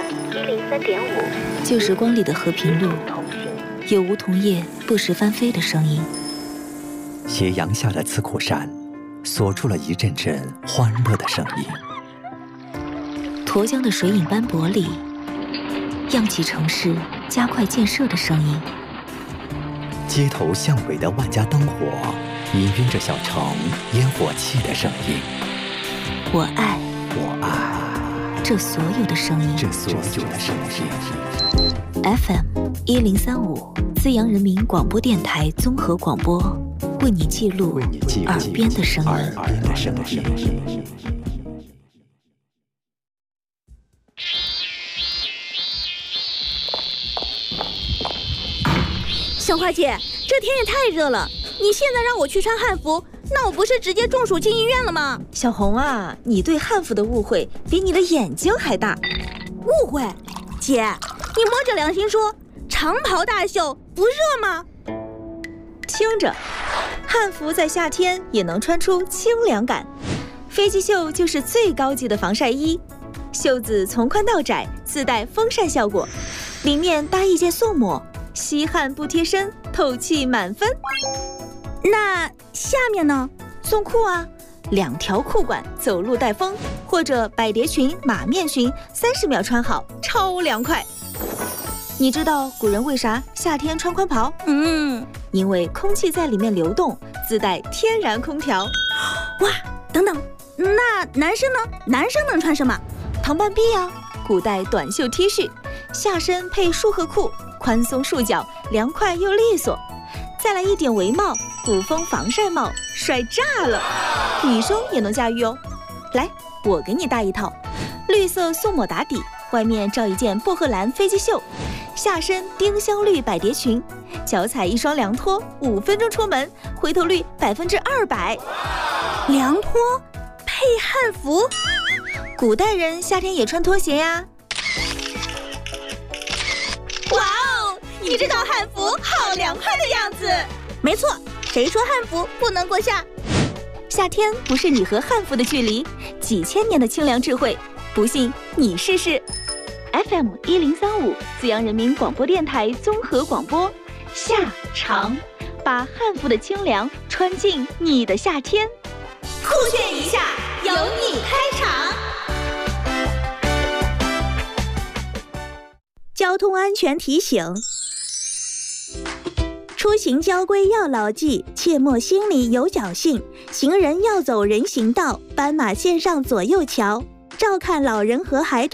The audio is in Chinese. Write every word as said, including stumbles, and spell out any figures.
一零三点五， 旧时光里的和平路，有梧桐叶不时翻飞的声音。 斜阳下的刺口山，锁住了一阵阵欢乐的声音。 沱江的水影斑驳里，漾起城市加快建设的声音。 街头巷尾的万家灯火，氤氲着小城烟火气的声音。 我爱， 我爱这所有的声音， 这所有的声音。 F M 一零三五，资阳人民广播电台综合广播，为你记录耳边的声音。 耳边的声音。 小花姐，这天也太热了，你现在让我去穿汉服，那我不是直接中暑进医院了吗？ 小红啊，你对汉服的误会比你的眼睛还大。 误会？姐，你摸着良心说，长袍大袖不热吗？ 听着，汉服在夏天也能穿出清凉感。飞机袖就是最高级的防晒衣，袖子从宽到窄，自带风扇效果，里面搭一件素抹，吸汗不贴身，透气满分。 那下面呢？ 送裤啊，两条裤管，走路带风，或者百蝶裙、马面裙，三十秒穿好，超凉快。你知道古人为啥夏天穿宽袍？ 嗯， 因为空气在里面流动，自带天然空调。 哇，等等，那男生呢？男生能穿什么？ 唐半臂啊，古代短袖 T 恤，下身配束荷裤，宽松束脚，凉快又利索。再来一顶围帽，古风防晒帽，帅炸了！女生也能驾驭哦。来，我给你搭一套，绿色素抹打底，外面罩一件薄荷蓝飞机袖，下身丁香绿百蝶裙，脚踩一双凉拖，五分钟出门，回头率百分之二百。 凉拖配汉服， 古代人夏天也穿拖鞋呀。 哇哦，你这套汉服好凉快的样子。没错，谁说汉服不能过夏？ 夏天不是你和汉服的距离，几千年的清凉智慧，不信你试试。F M 一零三五，资阳人民广播电台综合广播，夏长，把汉服的清凉穿进你的夏天。 酷炫一下，由你开场。交通安全提醒：出行交规要牢记，切莫心里有侥幸。行人要走人行道，斑马线上左右瞧，照看老人和孩童。